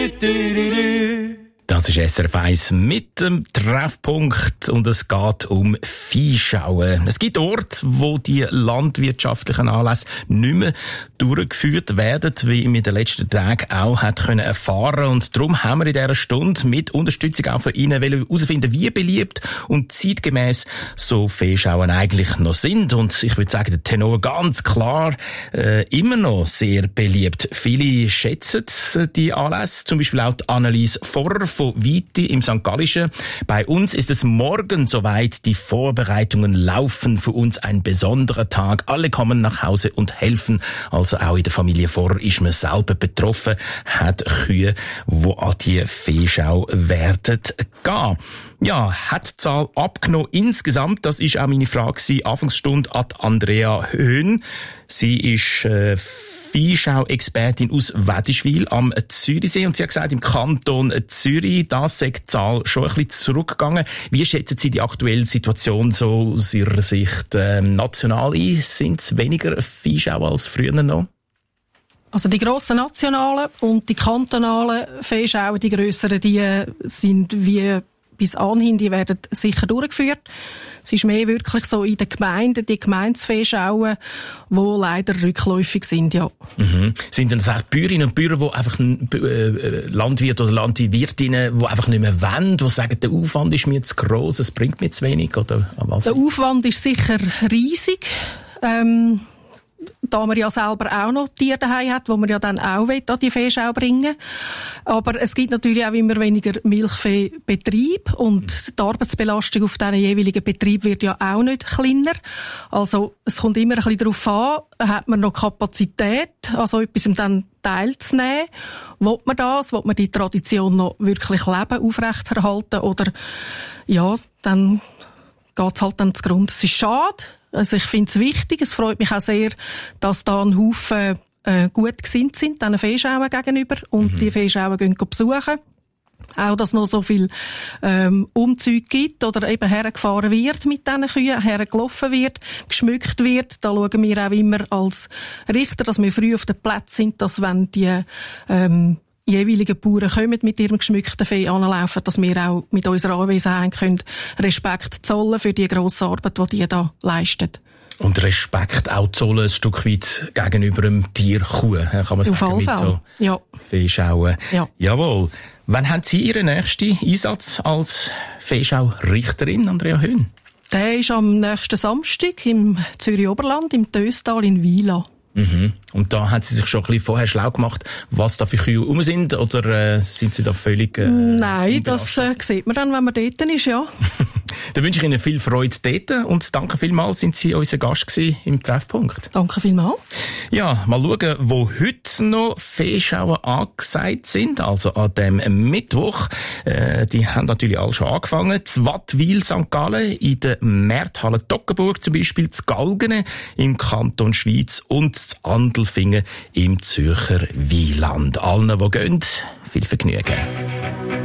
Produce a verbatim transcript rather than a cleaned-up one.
Das ist S R F eins mit dem Treffpunkt und es geht um Viehschauen. Es gibt Orte, wo die landwirtschaftlichen Anlässe nicht mehr durchgeführt werden, wie wir in den letzten Tagen auch hat können erfahren. Und darum haben wir in dieser Stunde mit Unterstützung auch von Ihnen herausfinden, wie beliebt und zeitgemäß so Viehschauen eigentlich noch sind. Und ich würde sagen, der Tenor ganz klar äh, immer noch sehr beliebt. Viele schätzen die Anlässe, zum Beispiel auch die Annelies Vorrer von Viti im Sankt Gallischen. Bei uns ist es morgen soweit. Die Vorbereitungen laufen. Für uns ein besonderer Tag. Alle kommen nach Hause und helfen. Also auch in der Familie Vorrer ist man selber betroffen, hat Kühe, die an die Viehschau werden gehen. Ja, hat die Zahl abgenommen insgesamt? Das ist auch meine Frage Anfangsstunde an Andrea Höhn. Sie ist äh, Viehschau-Expertin aus Wädischwil am Zürichsee und sie hat gesagt, im Kanton Zürich, da sei die Zahl schon ein bisschen zurückgegangen. Wie schätzen Sie die aktuelle Situation so aus Ihrer Sicht äh, national ein? Sind es weniger Viehschau als früher noch? Also die grossen nationalen und die kantonalen Viehschauen, die grösseren, die sind wie bis anhin, die werden sicher durchgeführt. Es ist mehr wirklich so in den Gemeinden, die Gemeindeviehschauen, die leider rückläufig sind, ja. Mhm. Sind denn das auch Bäuerinnen und Bauern, die einfach äh, Landwirte oder Landwirtinnen, die einfach nicht mehr wollen, die sagen, der Aufwand ist mir zu gross, es bringt mir zu wenig, oder was? Der Aufwand ist sicher riesig. Ähm, da man ja selber auch noch Tiere daheim hat, wo man ja dann auch an die Viehschau bringen. Aber es gibt natürlich auch immer weniger Milchviehbetrieb und die Arbeitsbelastung auf diesen jeweiligen Betrieb wird ja auch nicht kleiner. Also es kommt immer ein bisschen darauf an, hat man noch Kapazität, also etwas dann teilzunehmen. Will man das? Will man die Tradition noch wirklich leben, aufrechterhalten? Oder ja, dann geht's halt dann zugrunde. Es ist schade. Also ich finde es wichtig, es freut mich auch sehr, dass da ein Haufen äh, gut gesinnt sind, diesen Viehschauen gegenüber und mhm. die Viehschauen gehen besuchen. Auch, dass noch so viel ähm, Umzüge gibt oder eben hergefahren wird mit diesen Kühen, hergelaufen wird, geschmückt wird. Da schauen wir auch immer als Richter, dass wir früh auf dem Platz sind, dass wenn die ähm, jeweiligen Bauern kommen mit ihrem geschmückten Vieh anlaufen, dass wir auch mit unserer Anwesenheit können Respekt zollen für die grosse Arbeit, die die da leisten. Und Respekt auch zollen ein Stück weit gegenüber dem Tier Kuh, kann man sagen, mit so ja. Viehschauen. Ja. Jawohl. Wann haben Sie Ihren nächsten Einsatz als Viehschau-Richterin, Andrea Höhn? Der ist am nächsten Samstag im Zürich-Oberland, im Töstal in Wila. Mhm. Und da hat sie sich schon ein bisschen vorher schlau gemacht, was da für Kühe rum sind, oder äh, sind Sie da völlig äh, Nein, das äh, sieht man dann, wenn man dort ist, ja. Dann wünsche ich Ihnen viel Freude dort und danke vielmals, sind Sie unser Gast gewesen im Treffpunkt. Danke vielmals. Ja, mal schauen, wo heute noch Viehschauen angesagt sind, also an dem Mittwoch. Äh, die haben natürlich alle schon angefangen. Z Wattwil, Sankt Gallen, in der Märthalle Toggenburg zum Beispiel, z Galgene im Kanton Schwyz und z Andelfingen im Zürcher Wieland. Allen, die gehen, viel Vergnügen.